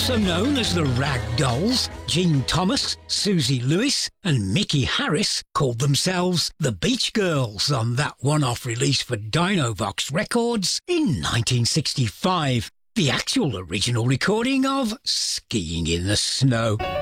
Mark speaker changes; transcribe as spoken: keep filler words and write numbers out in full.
Speaker 1: Also known as the Rag Dolls, Gene Thomas, Susie Lewis and Mickey Harris called themselves the Beach Girls on that one-off release for Dinovox Records in nineteen sixty-five, the actual original recording of Skiing in the Snow.